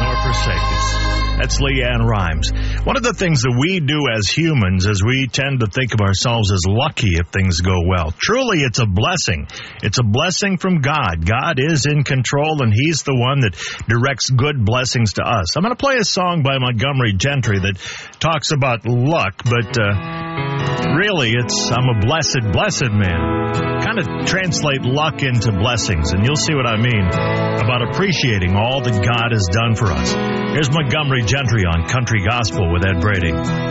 nor forsake us. That's Leanne Rimes. One of the things that we do as humans is we tend to think of ourselves as lucky if things go well. Truly, it's a blessing. It's a blessing from God. God is in control, and He's the one that directs good blessings to us. I'm going to play a song by Montgomery Gentry that talks about luck, but really, I'm a blessed man. Kind of translate luck into blessings, and you'll see what I mean about appreciating all that God has done for us. Here's Montgomery Gentry on Country Gospel with Ed Brady.